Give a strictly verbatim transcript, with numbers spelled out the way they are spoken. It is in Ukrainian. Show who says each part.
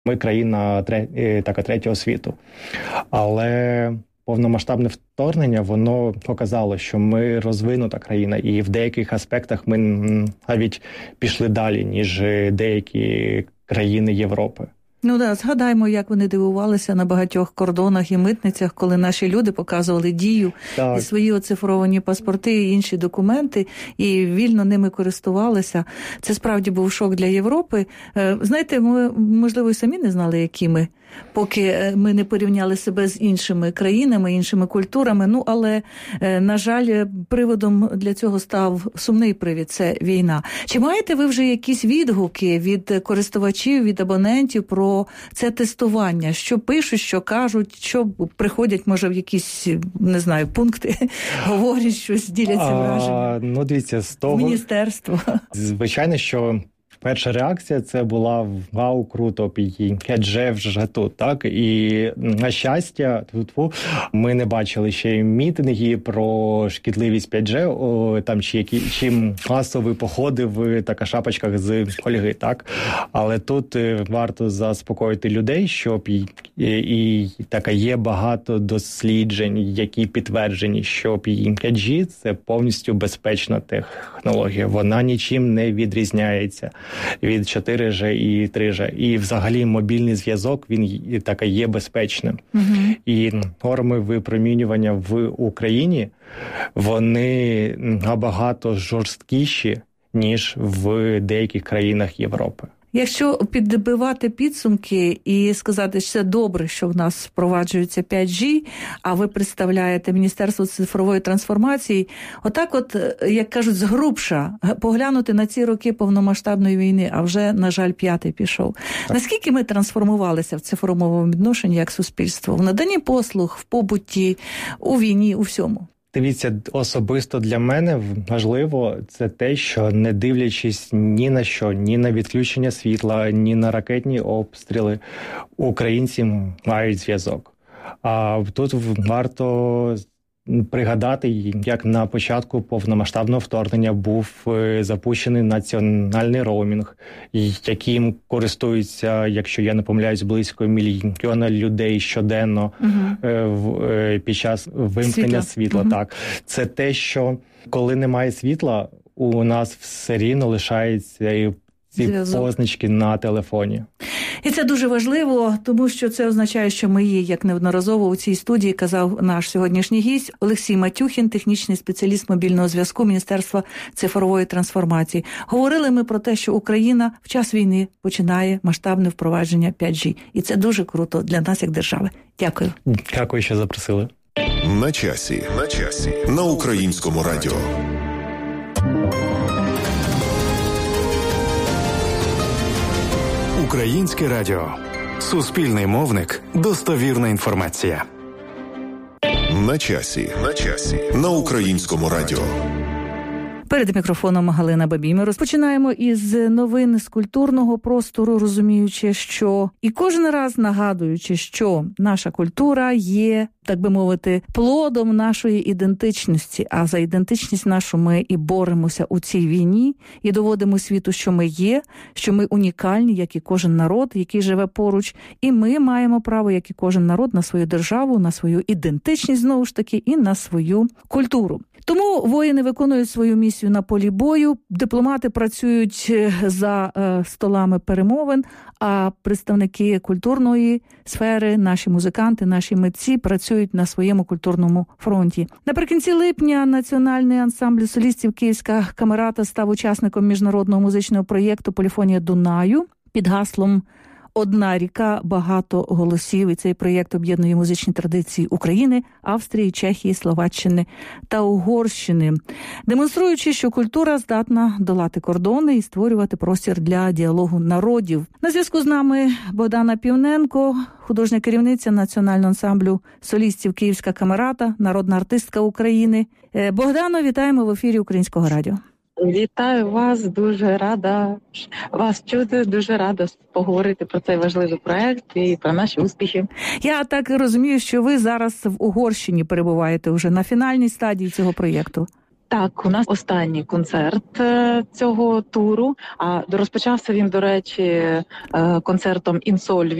Speaker 1: Ми країна така третього світу. Але повномасштабне вторгнення, воно показало, що ми розвинута країна, і в деяких аспектах ми навіть пішли далі, ніж деякі країни Європи.
Speaker 2: Ну да, згадаймо, як вони дивувалися на багатьох кордонах і митницях, коли наші люди показували Дію так. і свої оцифровані паспорти і інші документи, і вільно ними користувалися. Це справді був шок для Європи. Знаєте, ми, можливо, і самі не знали, які ми, поки ми не порівняли себе з іншими країнами, іншими культурами. Ну, але, на жаль, приводом для цього став сумний привід – це війна. Чи маєте ви вже якісь відгуки від користувачів, від абонентів про це тестування? Що пишуть, що кажуть, що приходять, може, в якісь, не знаю, пункти, говорять щось, діляться враженнями?
Speaker 1: Ну, дивіться, з того...
Speaker 2: Міністерство.
Speaker 1: Звичайно, що перша реакція це була «Вау, круто, п'ять джі вже тут», так? І, на щастя, ми не бачили ще мітинги про шкідливість п'ять джі, там, чи, які, чи масові походи в така шапочках з фольги, так? Але тут варто заспокоїти людей, що і, і така є багато досліджень, які підтверджені, що п'ять джі – це повністю безпечна технологія. Вона нічим не відрізняється від чотири джі і три джі. І взагалі мобільний зв'язок, він так є безпечним. Uh-huh. І норми випромінювання в Україні, вони набагато жорсткіші, ніж в деяких країнах Європи.
Speaker 2: Якщо підбивати підсумки і сказати, що це добре, що в нас впроваджується п'ять джі, а ви представляєте Міністерство цифрової трансформації, отак от, як кажуть, згрубша, поглянути на ці роки повномасштабної війни, а вже, на жаль, п'ятий пішов. Так. Наскільки ми трансформувалися в цифровому відношенні як суспільство? В наданні послуг, в побуті, у війні, у всьому?
Speaker 1: Дивіться, особисто для мене важливо це те, що не дивлячись ні на що, ні на відключення світла, ні на ракетні обстріли, українці мають зв'язок. А тут варто пригадати, як на початку повномасштабного вторгнення був запущений національний роумінг, яким користуються, якщо я не помиляюсь, близько мільйона людей щоденно uh-huh. під час вимкнення світла. світла. Uh-huh. Так. Це те, що коли немає світла, у нас все рівно лишається ці зв'язок. Позначки на телефоні.
Speaker 2: І це дуже важливо, тому що це означає, що ми є, як неодноразово у цій студії казав наш сьогоднішній гість Олексій Матюхін, технічний спеціаліст мобільного зв'язку Міністерства цифрової трансформації. Говорили ми про те, що Україна в час війни починає масштабне впровадження п'ять джі. І це дуже круто для нас, як держави. Дякую.
Speaker 1: Дякую, що запросили.
Speaker 3: На часі. На часі. На Українському радіо. Українське радіо. Суспільний мовник. Достовірна інформація. На часі. На часі. На Українському радіо.
Speaker 2: Перед мікрофоном Галина Бабій. Ми розпочинаємо із новин з культурного простору, розуміючи, що і кожен раз нагадуючи, що наша культура є, так би мовити, плодом нашої ідентичності. А за ідентичність нашу ми і боремося у цій війні, і доводимо світу, що ми є, що ми унікальні, як і кожен народ, який живе поруч. І ми маємо право, як і кожен народ, на свою державу, на свою ідентичність, знову ж таки, і на свою культуру. Тому воїни виконують свою місію на полі бою, дипломати працюють за е, столами перемовин, а представники культурної сфери, наші музиканти, наші митці працюють на своєму культурному фронті. Наприкінці липня Національний ансамбль солістів «Київська камерата» став учасником міжнародного музичного проєкту «Поліфонія Дунаю» під гаслом «Одна ріка, багато голосів». І цей проєкт об'єднує музичні традиції України, Австрії, Чехії, Словаччини та Угорщини, демонструючи, що культура здатна долати кордони і створювати простір для діалогу народів. На зв'язку з нами Богдана Півненко, художня керівниця Національного ансамблю солістів «Київська камерата», народна артистка України. Богдано, вітаємо в ефірі Українського радіо.
Speaker 4: Вітаю вас, дуже рада вас чути, дуже рада поговорити про цей важливий проект і про наші успіхи.
Speaker 2: Я так розумію, що ви зараз в Угорщині перебуваєте вже на фінальній стадії цього проєкту.
Speaker 4: Так, у нас останній концерт е, цього туру. А розпочався він, до речі, е, концертом «Інсоль»